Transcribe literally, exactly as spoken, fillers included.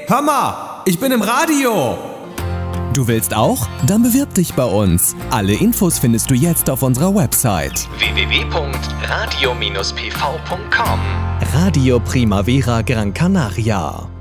hör mal, ich bin im Radio. Du willst auch? Dann bewirb dich bei uns. Alle Infos findest du jetzt auf unserer Website w w w punkt radio Bindestrich p v punkt com. Radio Primavera Gran Canaria.